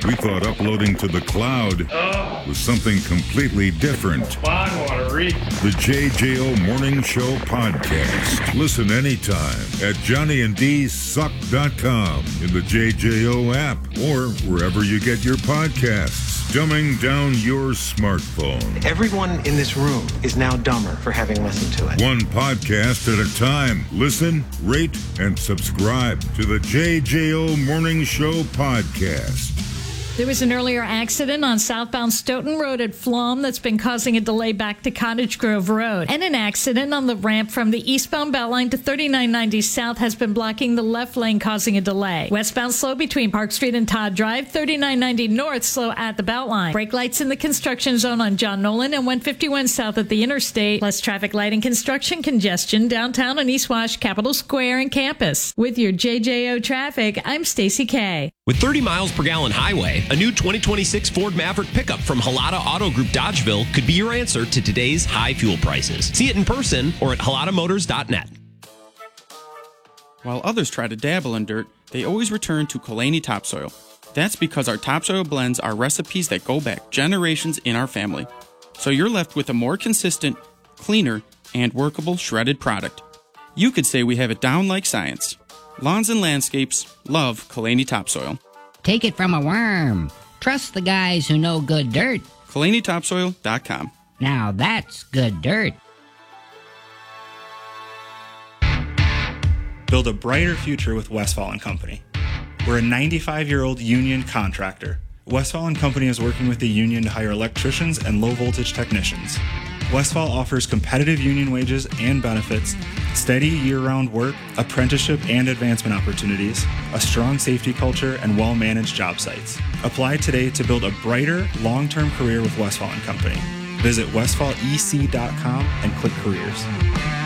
We thought uploading to the cloud was something completely different. The JJO Morning Show Podcast. Listen anytime at johnnyandsuck.com, in the JJO app, or wherever you get your podcasts. Dumbing down your smartphone. Everyone in this room is now dumber for having listened to it. One podcast at a time. Listen, rate, and subscribe to the JJO Morning Show Podcast. There was an earlier accident on southbound Stoughton Road at Flom that's been causing a delay back to Cottage Grove Road. And an accident on the ramp from the eastbound Beltline to 3990 South has been blocking the left lane, causing a delay. Westbound slow between Park Street and Todd Drive, 3990 North slow at the Beltline. Brake lights in the construction zone on John Nolan and 151 South at the interstate. Plus traffic light and construction congestion downtown on East Wash, Capitol Square, and Campus. With your JJO traffic, I'm Stacy Kay. With 30 miles per gallon highway, a new 2026 Ford Maverick pickup from Halata Auto Group Dodgeville could be your answer to today's high fuel prices. See it in person or at halatamotors.net. While others try to dabble in dirt, they always return to Kalani Topsoil. That's because our topsoil blends are recipes that go back generations in our family. So you're left with a more consistent, cleaner, and workable shredded product. You could say we have it down like science. Lawns and landscapes love Kalani Topsoil. Take it from a worm. Trust the guys who know good dirt. KalaniTopsoil.com. Now that's good dirt. Build a brighter future with Westfall & Company. We're a 95-year-old union contractor. Westfall & Company is working with the union to hire electricians and low-voltage technicians. Westfall offers competitive union wages and benefits, steady year-round work, apprenticeship and advancement opportunities, a strong safety culture, and well-managed job sites. Apply today to build a brighter, long-term career with Westfall & Company. Visit westfallec.com and click careers.